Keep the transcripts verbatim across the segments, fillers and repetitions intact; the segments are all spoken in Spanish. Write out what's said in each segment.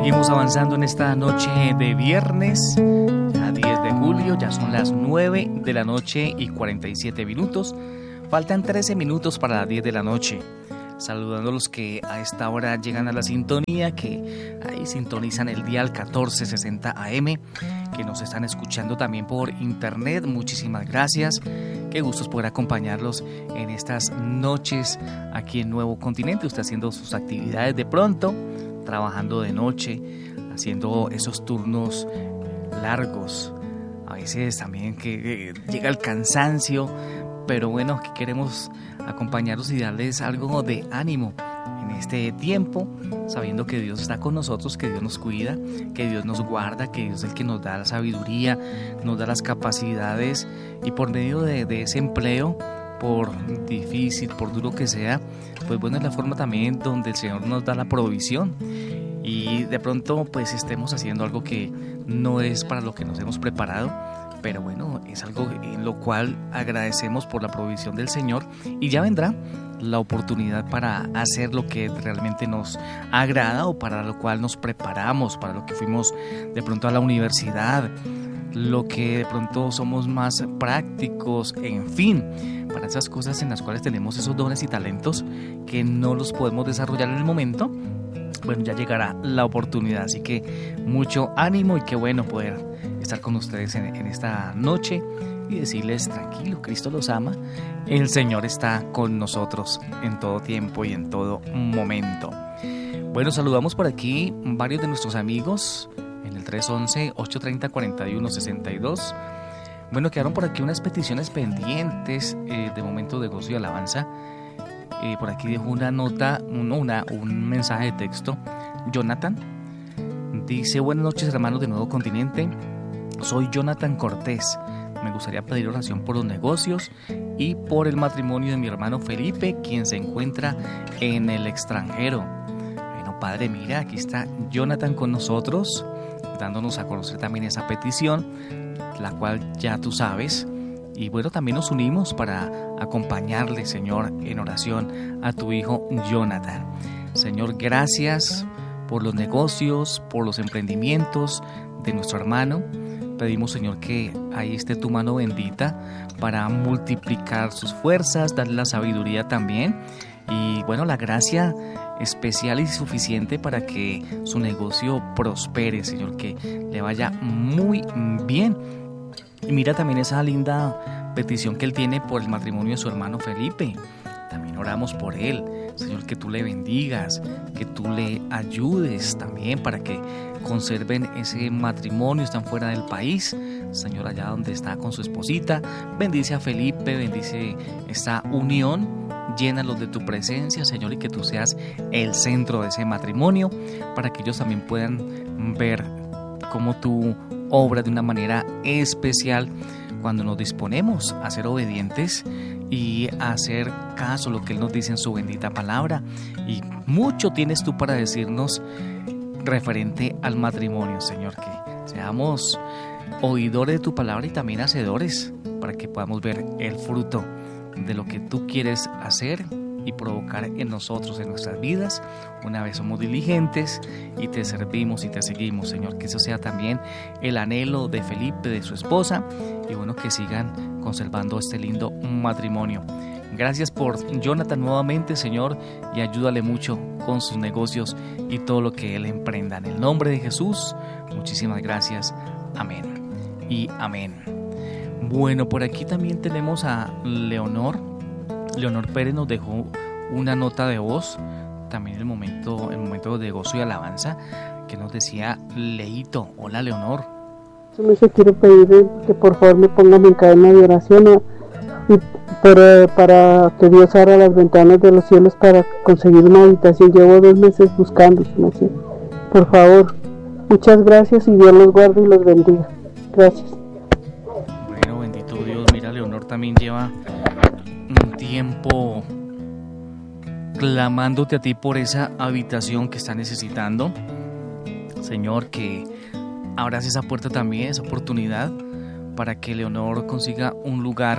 Seguimos avanzando en esta noche de viernes, ya diez de julio, ya son las nueve de la noche y cuarenta y siete minutos. Faltan trece minutos para las diez de la noche. Saludando a los que a esta hora llegan a la sintonía, que ahí sintonizan el dial catorce sesenta A M, que nos están escuchando también por internet. Muchísimas gracias. Qué gusto es poder acompañarlos en estas noches aquí en Nuevo Continente. Usted haciendo sus actividades de pronto, trabajando de noche, haciendo esos turnos largos. A veces también que eh, llega el cansancio, pero bueno, que queremos acompañarlos y darles algo de ánimo en este tiempo, sabiendo que Dios está con nosotros, que Dios nos cuida, que Dios nos guarda, que Dios es el que nos da la sabiduría, nos da las capacidades, y por medio de, de ese empleo, por difícil, por duro que sea, pues bueno, es la forma también donde el Señor nos da la provisión. Y de pronto pues estemos haciendo algo que no es para lo que nos hemos preparado, pero bueno, es algo en lo cual agradecemos por la provisión del Señor, y ya vendrá la oportunidad para hacer lo que realmente nos agrada o para lo cual nos preparamos, para lo que fuimos de pronto a la universidad, lo que de pronto somos más prácticos, en fin, para esas cosas en las cuales tenemos esos dones y talentos que no los podemos desarrollar en el momento. Bueno, ya llegará la oportunidad, así que mucho ánimo y qué bueno poder estar con ustedes en, en esta noche y decirles tranquilo, Cristo los ama, el Señor está con nosotros en todo tiempo y en todo momento. Bueno, saludamos por aquí varios de nuestros amigos en el tres once, ocho treinta, cuarenta y uno sesenta y dos. Bueno, quedaron por aquí unas peticiones pendientes eh, de momento de gozo y alabanza. Eh, por aquí dejó una nota, un, una, un mensaje de texto. Jonathan dice: buenas noches, hermanos de Nuevo Continente. Soy Jonathan Cortés. Me gustaría pedir oración por los negocios y por el matrimonio de mi hermano Felipe, quien se encuentra en el extranjero. Bueno, padre, mira, aquí está Jonathan con nosotros, dándonos a conocer también esa petición, la cual ya tú sabes. Y bueno, también nos unimos para acompañarle, Señor, en oración a tu hijo Jonathan. Señor, gracias por los negocios, por los emprendimientos de nuestro hermano. Pedimos, Señor, que ahí esté tu mano bendita para multiplicar sus fuerzas, darle la sabiduría también. Y bueno, la gracia especial y suficiente para que su negocio prospere, Señor, que le vaya muy bien. Y mira también esa linda petición que él tiene por el matrimonio de su hermano Felipe. También oramos por él, Señor, que tú le bendigas, que tú le ayudes también para que conserven ese matrimonio, están fuera del país, Señor, allá donde está con su esposita. Bendice a Felipe, bendice esta unión, llénalos de tu presencia, Señor, y que tú seas el centro de ese matrimonio, para que ellos también puedan ver cómo tú obras de una manera especial cuando nos disponemos a ser obedientes y a hacer caso a lo que Él nos dice en su bendita palabra. Y mucho tienes tú para decirnos referente al matrimonio, Señor, que seamos oidores de tu palabra y también hacedores, para que podamos ver el fruto de lo que tú quieres hacer y provocar en nosotros, en nuestras vidas, una vez somos diligentes y te servimos y te seguimos, Señor. Que eso sea también el anhelo de Felipe, de su esposa, y bueno, que sigan conservando este lindo matrimonio. Gracias por Jonathan nuevamente, Señor, y ayúdale mucho con sus negocios y todo lo que él emprenda. En el nombre de Jesús, muchísimas gracias. Amén y amén. Bueno, por aquí también tenemos a Leonor. Leonor Pérez nos dejó una nota de voz, también en el momento, el momento de gozo y alabanza, que nos decía: Leito. Hola, Leonor. Yo me quiero pedir que por favor me pongan en cadena de oración, ¿no? Y para, para que Dios abra las ventanas de los cielos para conseguir una habitación. Llevo dos meses buscando, no sé. Por favor, muchas gracias y Dios los guarde y los bendiga. Gracias. Bueno, bendito Dios. Mira, Leonor también lleva un tiempo clamándote a ti por esa habitación que está necesitando. Señor, que abras esa puerta también, esa oportunidad, para que Leonor consiga un lugar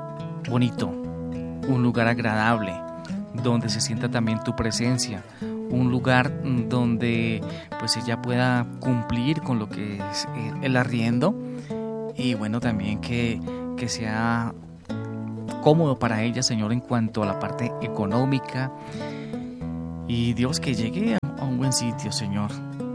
bonito, un lugar agradable, donde se sienta también tu presencia, un lugar donde pues ella pueda cumplir con lo que es el arriendo, y bueno, también que, que sea cómodo para ella, Señor, en cuanto a la parte económica. Y Dios, que llegue a un buen sitio, Señor,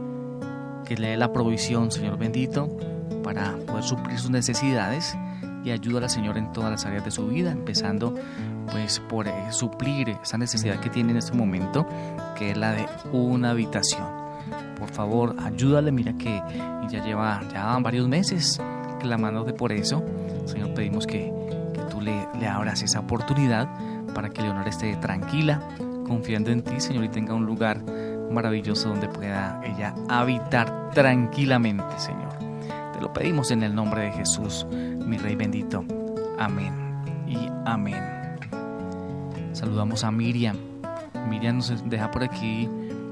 que le dé la provisión, Señor bendito, para poder suplir sus necesidades, y ayúdala, Señor, en todas las áreas de su vida, empezando pues por eh, suplir esa necesidad que tiene en este momento, que es la de una habitación. Por favor, ayúdale. Mira que ya lleva ya varios meses clamándote por eso. Señor, pedimos que, que tú le, le abras esa oportunidad para que Leonora esté tranquila, confiando en ti, Señor, y tenga un lugar maravilloso donde pueda ella habitar tranquilamente, Señor. Te lo pedimos en el nombre de Jesús, mi Rey bendito. Amén y amén. Saludamos a Miriam. Miriam nos deja por aquí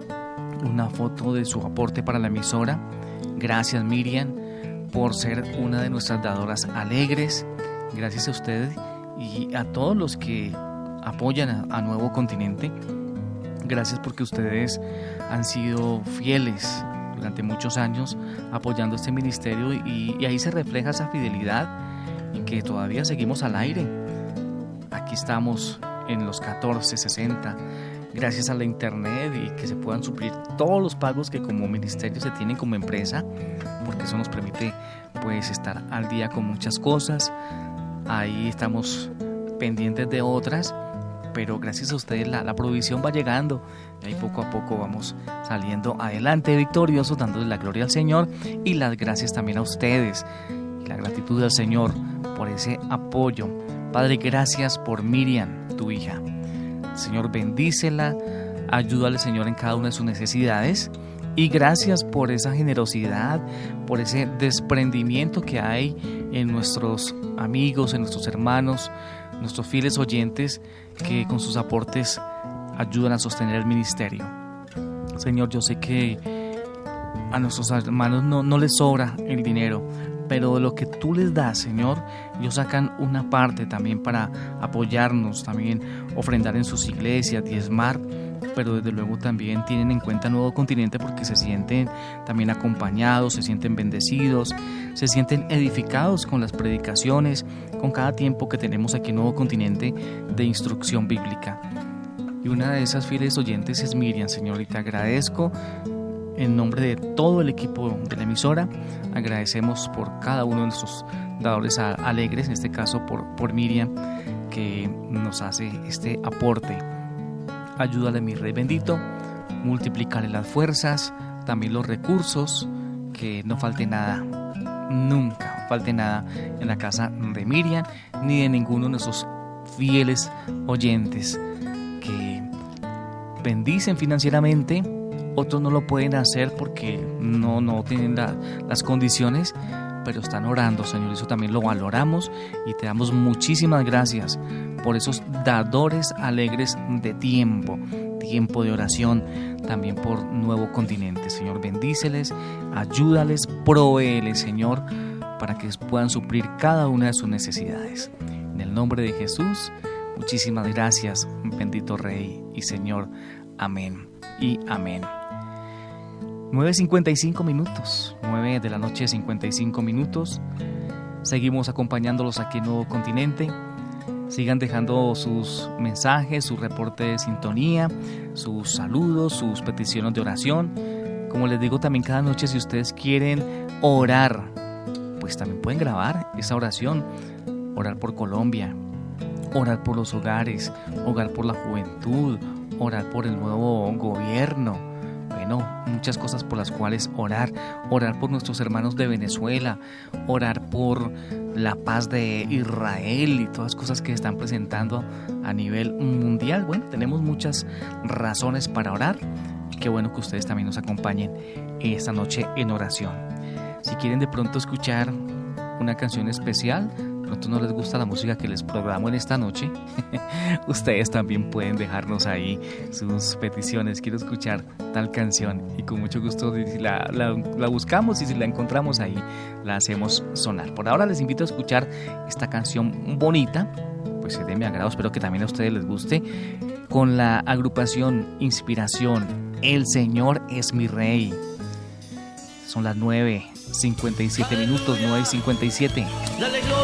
una foto de su aporte para la emisora. Gracias, Miriam, por ser una de nuestras dadoras alegres. Gracias a ustedes y a todos los que apoyan a, a Nuevo Continente. Gracias porque ustedes han sido fieles durante muchos años apoyando este ministerio, y, y ahí se refleja esa fidelidad, y que todavía seguimos al aire. Aquí estamos en los catorce sesenta, gracias a la internet, y que se puedan suplir todos los pagos que como ministerio se tienen como empresa, porque eso nos permite pues estar al día con muchas cosas. Ahí estamos pendientes de otras, pero gracias a ustedes la, la provisión va llegando, y ahí poco a poco vamos saliendo adelante victoriosos, dándole la gloria al Señor, y las gracias también a ustedes, y la gratitud al Señor por ese apoyo. Padre, gracias por Miriam, tu hija. Señor, bendícela, ayúdale, Señor, en cada una de sus necesidades, y gracias por esa generosidad, por ese desprendimiento que hay en nuestros amigos, en nuestros hermanos, nuestros fieles oyentes, que con sus aportes ayudan a sostener el ministerio. Señor, yo sé que a nuestros hermanos no, no les sobra el dinero, pero de lo que tú les das, Señor, ellos sacan una parte también para apoyarnos, también ofrendar en sus iglesias, diezmar, pero desde luego también tienen en cuenta Nuevo Continente, porque se sienten también acompañados, se sienten bendecidos, se sienten edificados con las predicaciones, con cada tiempo que tenemos aquí en Nuevo Continente de instrucción bíblica. Y una de esas fieles oyentes es Miriam, Señor, y te agradezco en nombre de todo el equipo de la emisora. Agradecemos por cada uno de nuestros dadores alegres, en este caso por, por Miriam, que nos hace este aporte. Ayúdale, mi Rey bendito, multiplícale las fuerzas, también los recursos, que no falte nada, nunca falte nada en la casa de Miriam, ni de ninguno de nuestros fieles oyentes que bendicen financieramente. Otros no lo pueden hacer porque no, no tienen la, las condiciones, pero están orando, Señor. Eso también lo valoramos y te damos muchísimas gracias por esos dadores alegres de tiempo, tiempo de oración, también por Nuevo Continente. Señor, bendíceles, ayúdales, provéeles, Señor, para que puedan suplir cada una de sus necesidades. En el nombre de Jesús, muchísimas gracias, bendito Rey y Señor. Amén y amén. nueve cincuenta y cinco minutos, nueve de la noche, cincuenta y cinco minutos. Seguimos acompañándolos aquí en Nuevo Continente. Sigan dejando sus mensajes, su reporte de sintonía, sus saludos, sus peticiones de oración. Como les digo también cada noche, si ustedes quieren orar, pues también pueden grabar esa oración. Orar por Colombia, orar por los hogares, orar por la juventud, orar por el nuevo gobierno. Bueno, muchas cosas por las cuales orar, orar por nuestros hermanos de Venezuela, orar por la paz de Israel y todas las cosas que se están presentando a nivel mundial. Bueno, tenemos muchas razones para orar. Qué bueno que ustedes también nos acompañen esta noche en oración. Si quieren de pronto escuchar una canción especial, de pronto no les gusta la música que les programo en esta noche, ustedes también pueden dejarnos ahí sus peticiones. Quiero escuchar tal canción, y con mucho gusto la, la, la buscamos, y si la encontramos ahí la hacemos sonar. Por ahora les invito a escuchar esta canción bonita, pues es de mi agrado, espero que también a ustedes les guste. con la agrupación Inspiración, El Señor es mi Rey. Son las nueve cincuenta y siete minutos, nueve cincuenta y siete.